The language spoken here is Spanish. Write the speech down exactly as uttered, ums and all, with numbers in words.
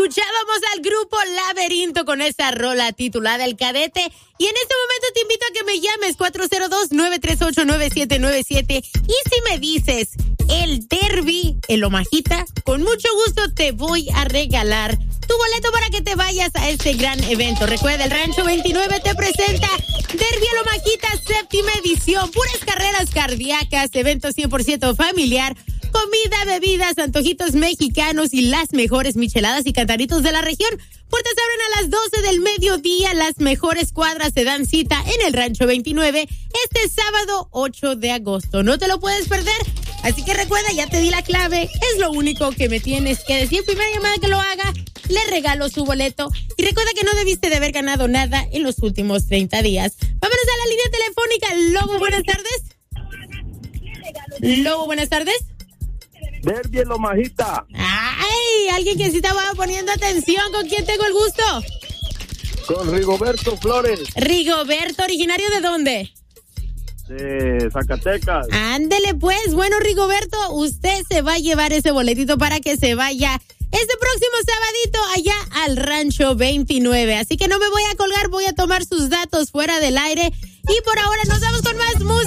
Escuchábamos al grupo Laberinto con esa rola titulada El Cadete. Y en este momento te invito a que me llames cuatro cero dos, nueve tres ocho, nueve siete nueve siete. Y si me dices el derby, el Omajita, con mucho gusto te voy a regalar tu boleto para que te vayas a este gran evento. Recuerda, el Rancho veintinueve te presenta Derby El Omajita, séptima edición. Puras carreras cardíacas, evento cien por ciento familiar. Comida, bebidas, antojitos mexicanos y las mejores micheladas y cantaritos de la región. Puertas abren a las doce del mediodía. Las mejores cuadras se dan cita en el Rancho veintinueve este sábado ocho de agosto. No te lo puedes perder. Así que recuerda, ya te di la clave. Es lo único que me tienes que decir. Primera llamada que lo haga, le regalo su boleto. Y recuerda que no debiste de haber ganado nada en los últimos treinta días. Vámonos a la línea telefónica. Lobo, buenas tardes. Lobo, buenas tardes. Derby El Omajita. Ay, alguien que sí estaba poniendo atención. ¿Con quién tengo el gusto? Con Rigoberto Flores. Rigoberto, ¿originario de dónde? De Zacatecas. Ándele pues. Bueno, Rigoberto, usted se va a llevar ese boletito para que se vaya este próximo sabadito allá al Rancho veintinueve. Así que no me voy a colgar, voy a tomar sus datos fuera del aire. Y por ahora nos vamos con más música.